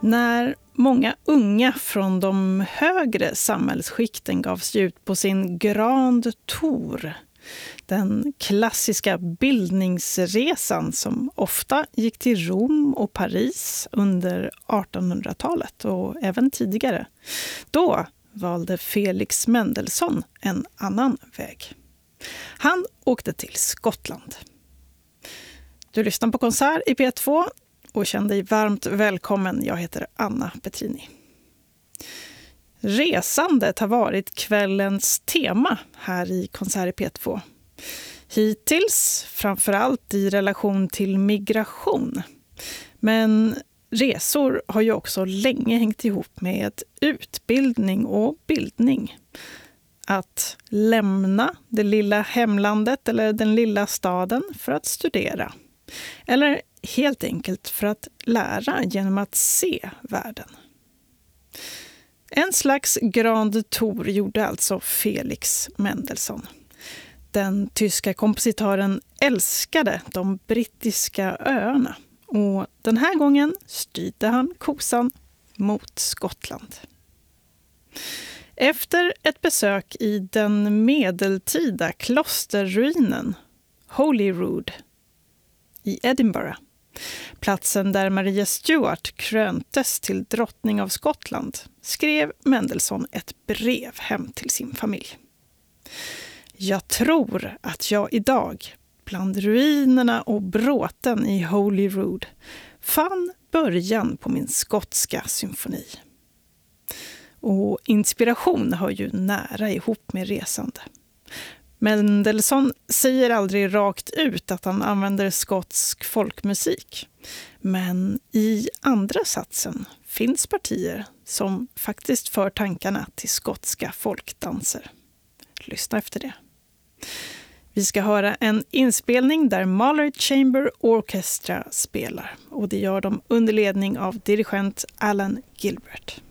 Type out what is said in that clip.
När många unga från de högre samhällsskikten gav sig ut på sin Grand Tour, den klassiska bildningsresan som ofta gick till Rom och Paris under 1800-talet och även tidigare, då valde Felix Mendelssohn en annan väg. Han åkte till Skottland. Du lyssnar på Konsert i P2 och känn dig varmt välkommen. Jag heter Anna Petrini. Resandet har varit kvällens tema här i Konsert i P2. Hittills framförallt i relation till migration. Men resor har ju också länge hängt ihop med utbildning och bildning. Att lämna det lilla hemlandet eller den lilla staden för att studera. Eller helt enkelt för att lära genom att se världen. En slags Grand Tour gjorde alltså Felix Mendelssohn. Den tyska kompositören älskade de brittiska öarna och den här gången styrde han kosan mot Skottland. Efter ett besök i den medeltida klosterruinen Holyrood i Edinburgh, platsen där Maria Stuart kröntes till drottning av Skottland, skrev Mendelssohn ett brev hem till sin familj. Jag tror att jag idag, bland ruinerna och bråten i Holyrood, fann början på min skotska symfoni. Och inspiration hör ju nära ihop med resande. Mendelssohn säger aldrig rakt ut att han använder skotsk folkmusik. Men i andra satsen finns partier som faktiskt för tankarna till skotska folkdanser. Lyssna efter det. Vi ska höra en inspelning där Mahler Chamber Orchestra spelar. Och det gör de under ledning av dirigent Alan Gilbert.